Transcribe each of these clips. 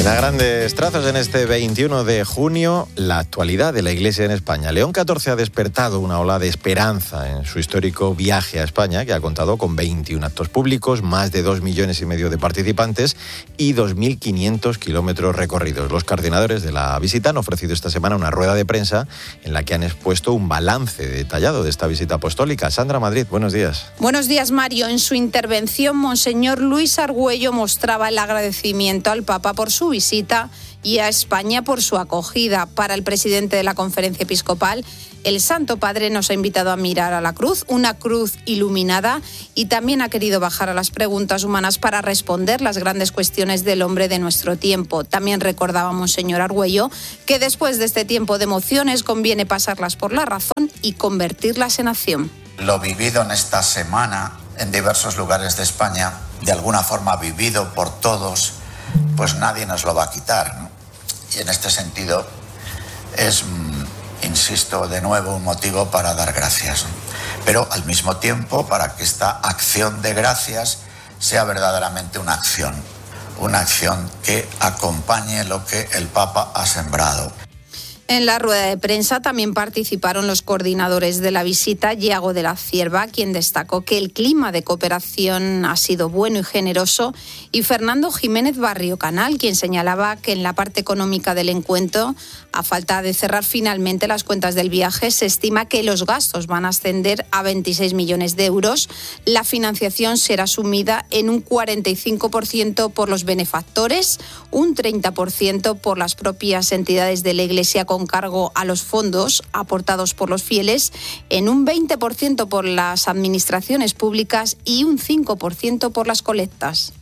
En a grandes trazos, en este 21 de junio, la actualidad de la Iglesia en España. León XIV ha despertado una ola de esperanza en su histórico viaje a España, que ha contado con 21 actos públicos, más de 2,5 millones de participantes y 2.500 kilómetros recorridos. Los coordinadores de la visita han ofrecido esta semana una rueda de prensa en la que han expuesto un balance detallado de esta visita apostólica. Sandra Madrid, buenos días. Buenos días, Mario. En su intervención, Monseñor Luis Argüello mostraba el agradecimiento al Papa por su visita y a España por su acogida. Para el presidente de la Conferencia Episcopal, el Santo Padre nos ha invitado a mirar a la cruz, una cruz iluminada, y también ha querido bajar a las preguntas humanas para responder las grandes cuestiones del hombre de nuestro tiempo. También recordaba Monseñor Argüello que después de este tiempo de emociones conviene pasarlas por la razón y convertirlas en acción. Lo vivido en esta semana en diversos lugares de España, de alguna forma vivido por todos, pues nadie nos lo va a quitar, ¿no? Y en este sentido es, insisto, de nuevo un motivo para dar gracias, ¿no? Pero al mismo tiempo para que esta acción de gracias sea verdaderamente una acción que acompañe lo que el Papa ha sembrado. En la rueda de prensa también participaron los coordinadores de la visita, Yago de la Cierva, quien destacó que el clima de cooperación ha sido bueno y generoso, y Fernando Jiménez Barrio Canal, quien señalaba que en la parte económica del encuentro, a falta de cerrar finalmente las cuentas del viaje, se estima que los gastos van a ascender a 26 millones de euros. La financiación será asumida en un 45% por los benefactores, un 30% por las propias entidades de la Iglesia con cargo a los fondos aportados por los fieles, en un 20% por las administraciones públicas y un 5% por las colectas.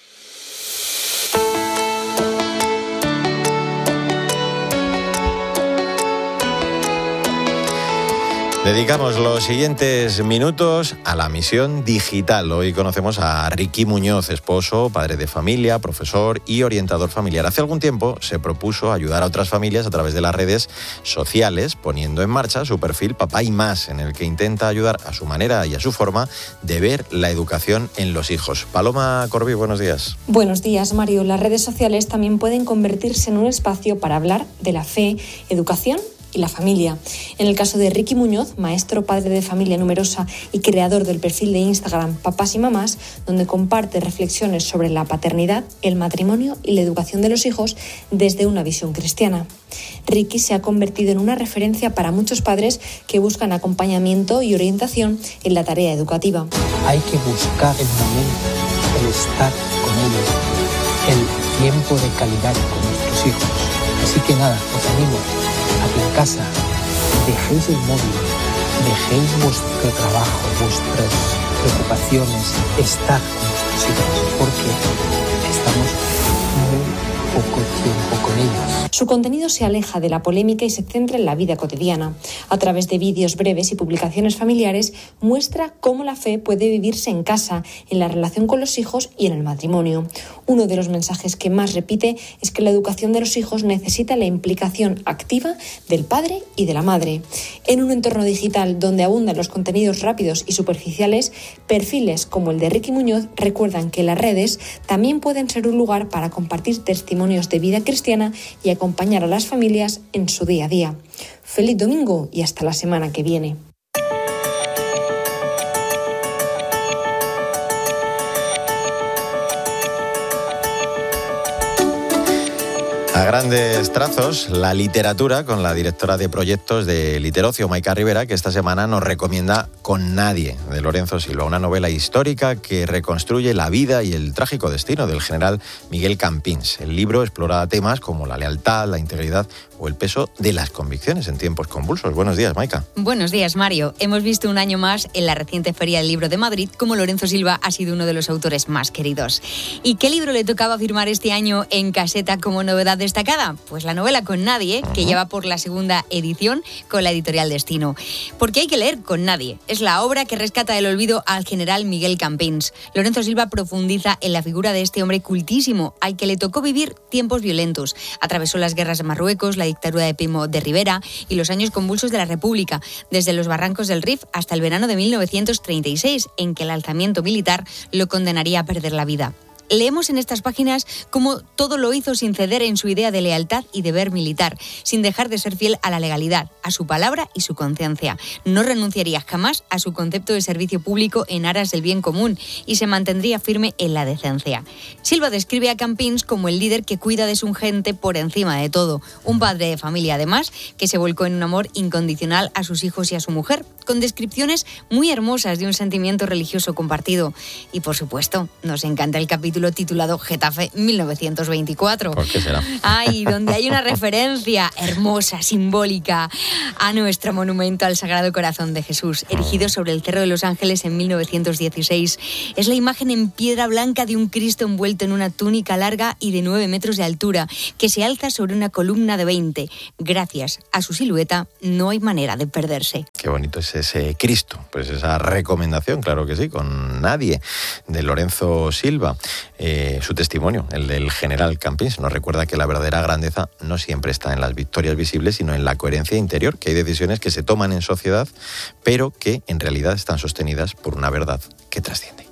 Dedicamos los siguientes minutos a la misión digital. Hoy conocemos a Ricky Muñoz, esposo, padre de familia, profesor y orientador familiar. Hace algún tiempo se propuso ayudar a otras familias a través de las redes sociales, poniendo en marcha su perfil Papá y Más, en el que intenta ayudar a su manera y a su forma de ver la educación en los hijos. Paloma Corbí, buenos días. Buenos días, Mario. Las redes sociales también pueden convertirse en un espacio para hablar de la fe, educación y la familia. En el caso de Ricky Muñoz, maestro, padre de familia numerosa y creador del perfil de Instagram Papás y Mamás, donde comparte reflexiones sobre la paternidad, el matrimonio y la educación de los hijos desde una visión cristiana. Ricky se ha convertido en una referencia para muchos padres que buscan acompañamiento y orientación en la tarea educativa. Hay que buscar el momento, el estar con ellos, el tiempo de calidad con nuestros hijos. Así que nada, os animo a que en casa dejéis el móvil, dejéis vuestro trabajo, vuestras preocupaciones, estar con vuestros hijos, porque estamos muy poco tiempo con ellos. Su contenido se aleja de la polémica y se centra en la vida cotidiana. A través de vídeos breves y publicaciones familiares, muestra cómo la fe puede vivirse en casa, en la relación con los hijos y en el matrimonio. Uno de los mensajes que más repite es que la educación de los hijos necesita la implicación activa del padre y de la madre. En un entorno digital donde abundan los contenidos rápidos y superficiales, perfiles como el de Ricky Muñoz recuerdan que las redes también pueden ser un lugar para compartir testimonios de vida cristiana y acompañar a las familias en su día a día. Feliz domingo y hasta la semana que viene. A grandes trazos, la literatura con la directora de proyectos de Literocio, Maika Rivera, que esta semana nos recomienda Con nadie, de Lorenzo Silva, una novela histórica que reconstruye la vida y el trágico destino del general Miguel Campins. El libro explora temas como la lealtad, la integridad o el peso de las convicciones en tiempos convulsos. Buenos días, Maika. Buenos días, Mario. Hemos visto un año más en la reciente Feria del Libro de Madrid como Lorenzo Silva ha sido uno de los autores más queridos. ¿Y qué libro le tocaba firmar este año en caseta como novedad destacada? Pues la novela Con nadie, que ya va por la segunda edición con la editorial Destino. Porque hay que leer Con nadie. Es la obra que rescata del olvido al general Miguel Campins. Lorenzo Silva profundiza en la figura de este hombre cultísimo, al que le tocó vivir tiempos violentos. Atravesó las guerras de Marruecos, la dictadura de Primo de Rivera y los años convulsos de la República, desde los barrancos del Rif hasta el verano de 1936, en que el alzamiento militar lo condenaría a perder la vida. Leemos en estas páginas cómo todo lo hizo sin ceder en su idea de lealtad y deber militar, sin dejar de ser fiel a la legalidad, a su palabra y su conciencia. No renunciaría jamás a su concepto de servicio público en aras del bien común y se mantendría firme en la decencia. Silva describe a Campinos como el líder que cuida de su gente por encima de todo. Un padre de familia, además, que se volcó en un amor incondicional a sus hijos y a su mujer, con descripciones muy hermosas de un sentimiento religioso compartido. Y, por supuesto, nos encanta el capítulo titulado Getafe 1924. ¿Por qué será? Ay, donde hay una referencia hermosa, simbólica, a nuestro monumento al Sagrado Corazón de Jesús, erigido sobre el Cerro de los Ángeles en 1916. Es la imagen en piedra blanca de un Cristo envuelto en una túnica larga y de 9 metros de altura, que se alza sobre una columna de 20. Gracias a su silueta, no hay manera de perderse. Qué bonito es ese Cristo. Pues esa recomendación, claro que sí, con Nadie, de Lorenzo Silva. Su testimonio, el del general Campinos, nos recuerda que la verdadera grandeza no siempre está en las victorias visibles, sino en la coherencia interior, que hay decisiones que se toman en sociedad, pero que en realidad están sostenidas por una verdad que trasciende.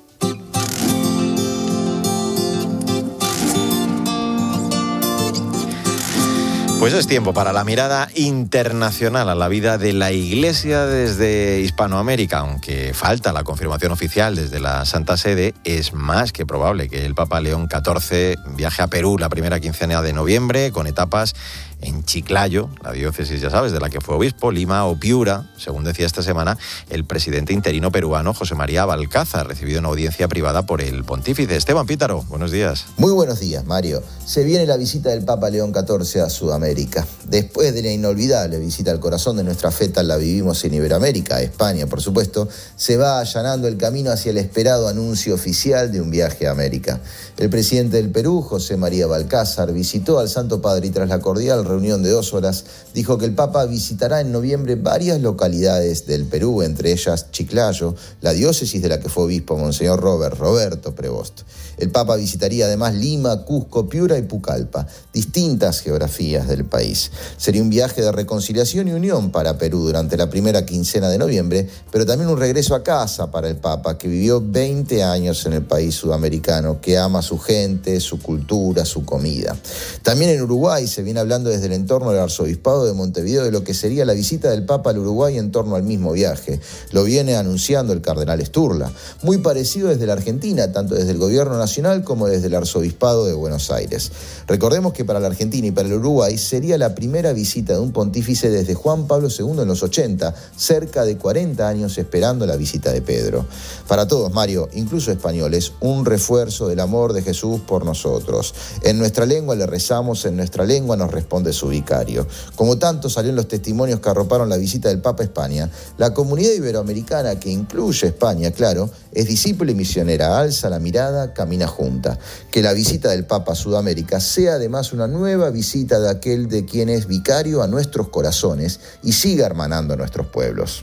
Pues es tiempo para la mirada internacional a la vida de la Iglesia desde Hispanoamérica. Aunque falta la confirmación oficial desde la Santa Sede, es más que probable que el Papa León XIV viaje a Perú la primera quincena de noviembre, con etapas en Chiclayo, la diócesis, ya sabes, de la que fue obispo, Lima o Piura, según decía esta semana el presidente interino peruano José María Balcázar, recibido en audiencia privada por el pontífice. Esteban Pítaro, buenos días. Muy buenos días, Mario. Se viene la visita del Papa León XIV a Sudamérica. Después de la inolvidable visita al corazón de nuestra fe, tal la vivimos en Iberoamérica, a España, por supuesto, se va allanando el camino hacia el esperado anuncio oficial de un viaje a América. El presidente del Perú, José María Balcázar, visitó al Santo Padre y tras la cordial reunión de 2 horas, dijo que el Papa visitará en noviembre varias localidades del Perú, entre ellas Chiclayo, la diócesis de la que fue obispo Monseñor Roberto Prevost. El Papa visitaría además Lima, Cusco, Piura y Pucallpa, distintas geografías del país. Sería un viaje de reconciliación y unión para Perú durante la primera quincena de noviembre, pero también un regreso a casa para el Papa, que vivió 20 años en el país sudamericano, que ama a su gente, su cultura, su comida. También en Uruguay se viene hablando desde el entorno del Arzobispado de Montevideo de lo que sería la visita del Papa al Uruguay en torno al mismo viaje. Lo viene anunciando el cardenal Sturla. Muy parecido desde la Argentina, tanto desde el gobierno nacional como desde el Arzobispado de Buenos Aires. Recordemos que para la Argentina y para el Uruguay sería la primera visita de un pontífice desde Juan Pablo II en los 80, cerca de 40 años esperando la visita de Pedro. Para todos, Mario, incluso españoles, un refuerzo del amor de Jesús por nosotros. En nuestra lengua le rezamos, en nuestra lengua nos responde su vicario. Como tanto salió en los testimonios que arroparon la visita del Papa a España, la comunidad iberoamericana, que incluye España, claro, es discípula y misionera, alza la mirada, camina junta. Que la visita del Papa a Sudamérica sea además una nueva visita de aquel de quien es vicario a nuestros corazones y siga hermanando a nuestros pueblos.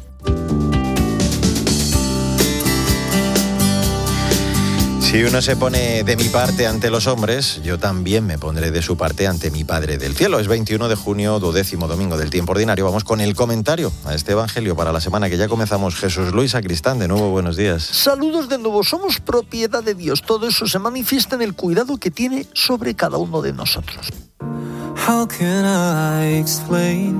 Si uno se pone de mi parte ante los hombres, yo también me pondré de su parte ante mi Padre del Cielo. Es 21 de junio, 12º domingo del tiempo ordinario. Vamos con el comentario a este evangelio para la semana que ya comenzamos. Jesús Luis Sacristán, de nuevo, buenos días. Saludos de nuevo. Somos propiedad de Dios. Todo eso se manifiesta en el cuidado que tiene sobre cada uno de nosotros. How can I explain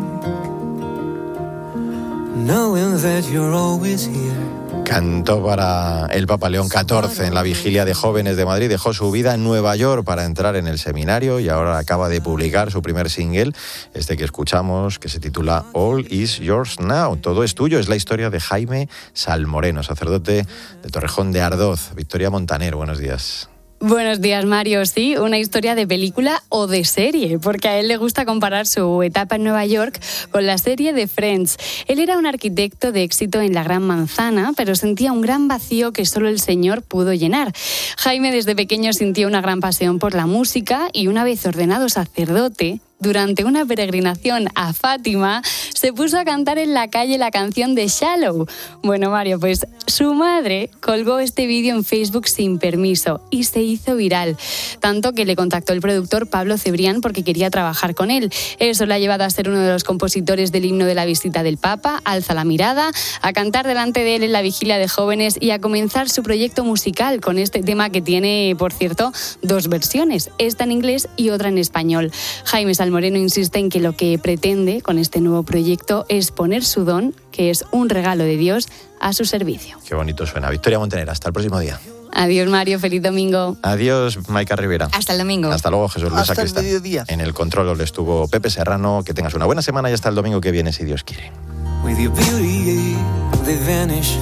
knowing that you're always here? Cantó para el Papa León XIV en la vigilia de jóvenes de Madrid. Dejó su vida en Nueva York para entrar en el seminario y ahora acaba de publicar su primer single, este que escuchamos, que se titula All is Yours Now. Todo es tuyo. Es la historia de Jaime Salmoreno, sacerdote de Torrejón de Ardoz. Victoria Montaner, buenos días. Buenos días, Mario. Sí, una historia de película o de serie, porque a él le gusta comparar su etapa en Nueva York con la serie de Friends. Él era un arquitecto de éxito en la Gran Manzana, pero sentía un gran vacío que solo el Señor pudo llenar. Jaime desde pequeño sintió una gran pasión por la música y una vez ordenado sacerdote, durante una peregrinación a Fátima, se puso a cantar en la calle la canción de Shallow. Bueno, Mario, pues su madre colgó este vídeo en Facebook sin permiso y se hizo viral. Tanto que le contactó el productor Pablo Cebrián porque quería trabajar con él. Eso le ha llevado a ser uno de los compositores del himno de la visita del Papa, Alza la mirada, a cantar delante de él en la vigilia de jóvenes y a comenzar su proyecto musical con este tema que tiene, por cierto, 2 versiones, esta en inglés y otra en español. Jaime Salmoreno insiste en que lo que pretende con este nuevo proyecto es poner su don, que es un regalo de Dios, a su servicio. Qué bonito suena. Victoria Montenera, hasta el próximo día. Adiós, Mario, feliz domingo. Adiós, Maika Rivera. Hasta el domingo. Hasta luego, Jesús Luis Hasta Sacristán. el mediodía. En el control estuvo Pepe Serrano. Que tengas una buena semana y hasta el domingo que viene, si Dios quiere. With your beauty, they vanish.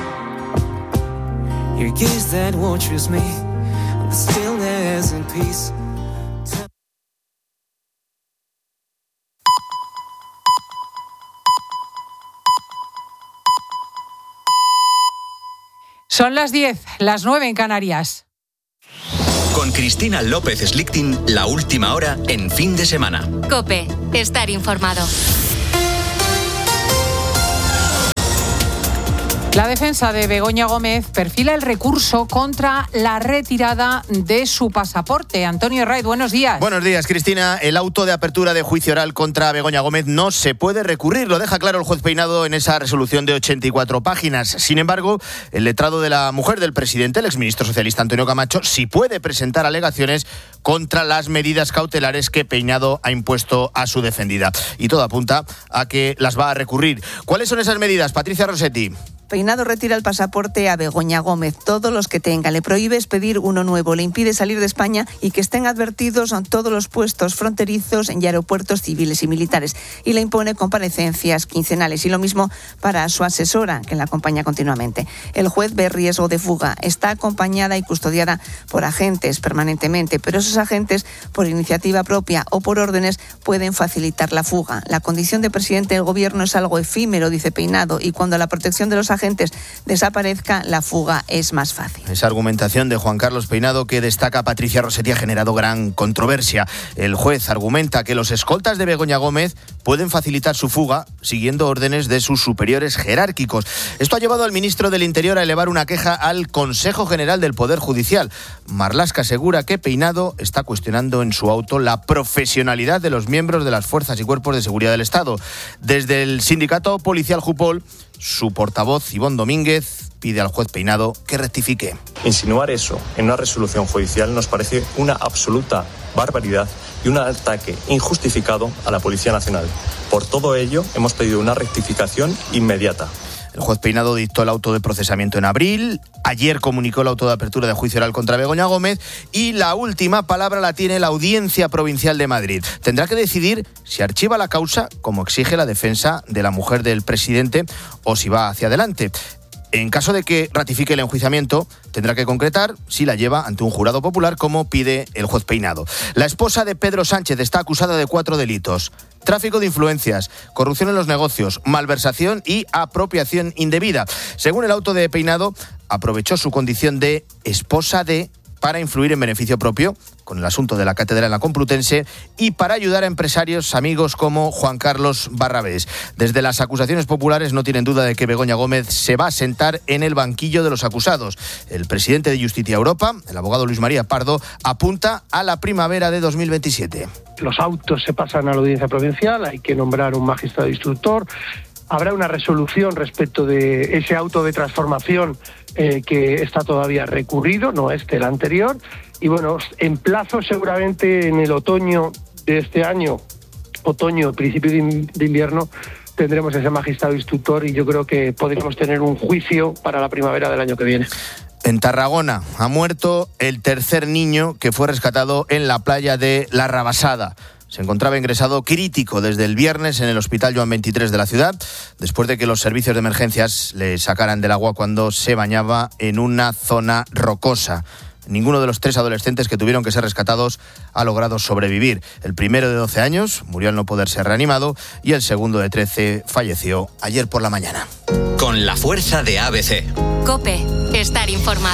Your gaze that watches me, the stillness and peace. Son las 10, las 9 en Canarias. Con Cristina López Slichting, la última hora en fin de semana. COPE, estar informado. La defensa de Begoña Gómez perfila el recurso contra la retirada de su pasaporte. Antonio Herraiz, buenos días. Buenos días, Cristina. El auto de apertura de juicio oral contra Begoña Gómez no se puede recurrir. Lo deja claro el juez Peinado en esa resolución de 84 páginas. Sin embargo, el letrado de la mujer del presidente, el exministro socialista Antonio Camacho, sí puede presentar alegaciones contra las medidas cautelares que Peinado ha impuesto a su defendida. Y todo apunta a que las va a recurrir. ¿Cuáles son esas medidas, Patricia Rossetti? Peinado retira el pasaporte a Begoña Gómez, todos los que tenga. Le prohíbe expedir uno nuevo, le impide salir de España y que estén advertidos en todos los puestos fronterizos y aeropuertos civiles y militares. Y le impone comparecencias quincenales. Y lo mismo para su asesora, que la acompaña continuamente. El juez ve riesgo de fuga. Está acompañada y custodiada por agentes permanentemente, pero esos agentes, por iniciativa propia o por órdenes, pueden facilitar la fuga. La condición de presidente del gobierno es algo efímero, dice Peinado, y cuando la protección de los agentes desaparezca, la fuga es más fácil. Esa argumentación de Juan Carlos Peinado que destaca Patricia Rossetti ha generado gran controversia. El juez argumenta que los escoltas de Begoña Gómez pueden facilitar su fuga siguiendo órdenes de sus superiores jerárquicos. Esto ha llevado al ministro del Interior a elevar una queja al Consejo General del Poder Judicial. Marlaska asegura que Peinado está cuestionando en su auto la profesionalidad de los miembros de las fuerzas y cuerpos de seguridad del Estado. Desde el sindicato policial Jupol, su portavoz, Ivonne Domínguez, pide al juez Peinado que rectifique. Insinuar eso en una resolución judicial nos parece una absoluta barbaridad y un ataque injustificado a la Policía Nacional. Por todo ello, hemos pedido una rectificación inmediata. El juez Peinado dictó el auto de procesamiento en abril. Ayer comunicó el auto de apertura de juicio oral contra Begoña Gómez y la última palabra la tiene la Audiencia Provincial de Madrid. Tendrá que decidir si archiva la causa, como exige la defensa de la mujer del presidente, o si va hacia adelante. En caso de que ratifique el enjuiciamiento, tendrá que concretar si la lleva ante un jurado popular, como pide el juez Peinado. La esposa de Pedro Sánchez está acusada de 4 delitos. Tráfico de influencias, corrupción en los negocios, malversación y apropiación indebida. Según el auto de Peinado, aprovechó su condición de esposa de para influir en beneficio propio con el asunto de la cátedra en la Complutense y para ayudar a empresarios amigos como Juan Carlos Barrabés. Desde las acusaciones populares no tienen duda de que Begoña Gómez se va a sentar en el banquillo de los acusados. El presidente de Justicia Europa, el abogado Luis María Pardo, apunta a la primavera de 2027. Los autos se pasan a la Audiencia Provincial, hay que nombrar un magistrado instructor. Habrá una resolución respecto de ese auto de transformación que está todavía recurrido, no el anterior. Y bueno, en plazo seguramente en el otoño de este año, principio de invierno, tendremos ese magistrado instructor y yo creo que podríamos tener un juicio para la primavera del año que viene. En Tarragona ha muerto el tercer niño que fue rescatado en la playa de La Rabasada. Se encontraba ingresado crítico desde el viernes en el Hospital Joan 23 de la ciudad, después de que los servicios de emergencias le sacaran del agua cuando se bañaba en una zona rocosa. Ninguno de los 3 adolescentes que tuvieron que ser rescatados ha logrado sobrevivir. El primero, de 12 años, murió al no poder ser reanimado y el segundo, de 13, falleció ayer por la mañana. Con la fuerza de ABC. COPE, estar informado.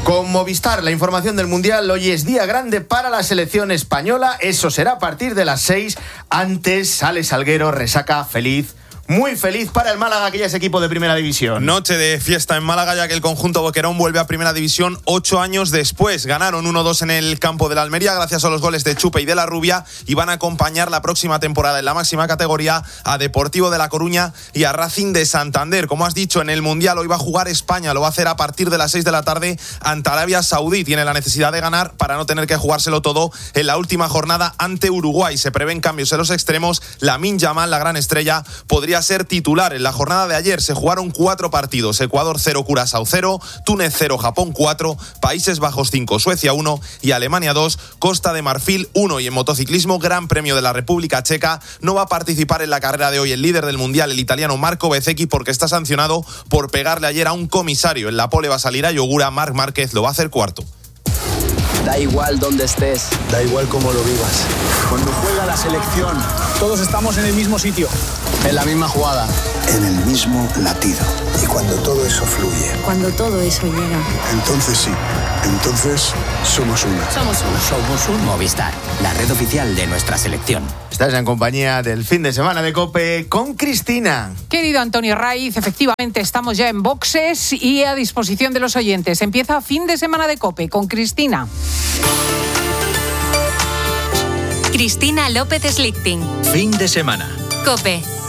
Con Movistar, la información del Mundial. Hoy es día grande para la selección española. Eso será a partir de las 6. Antes sale Salguero, resaca feliz. Muy feliz para el Málaga, que ya es equipo de Primera División. Noche de fiesta en Málaga, ya que el conjunto boquerón vuelve a Primera División 8 años después. Ganaron 1-2 en el campo de la Almería gracias a los goles de Chupe y de la Rubia, y van a acompañar la próxima temporada en la máxima categoría a Deportivo de La Coruña y a Racing de Santander. Como has dicho, en el Mundial hoy va a jugar España, lo va a hacer a partir de las 6 de la tarde ante Arabia Saudí. Tiene la necesidad de ganar para no tener que jugárselo todo en la última jornada ante Uruguay. Se prevén cambios en los extremos. Lamine Yamal, la gran estrella, podría ser titular. En la jornada de ayer se jugaron 4 partidos: Ecuador 0, Curazao 0, Túnez 0, Japón 4, Países Bajos 5, Suecia 1 y Alemania 2, Costa de Marfil 1. Y en motociclismo, Gran Premio de la República Checa, no va a participar en la carrera de hoy el líder del Mundial, el italiano Marco Bezzecchi, porque está sancionado por pegarle ayer a un comisario. En la pole va a salir a Yogura, Marc Márquez lo va a hacer cuarto. Da igual dónde estés, da igual cómo lo vivas. Cuando juega la selección, todos estamos en el mismo sitio, en la misma jugada, en el mismo latido. Y cuando todo eso fluye, cuando todo eso llega, entonces sí, entonces somos uno. Somos uno. Movistar, la red oficial de nuestra selección. Estás en compañía del fin de semana de COPE con Cristina. Querido Antonio Raiz, efectivamente estamos ya en boxes y a disposición de los oyentes. Empieza fin de semana de COPE con Cristina. Cristina López Slichting. Fin de semana. COPE.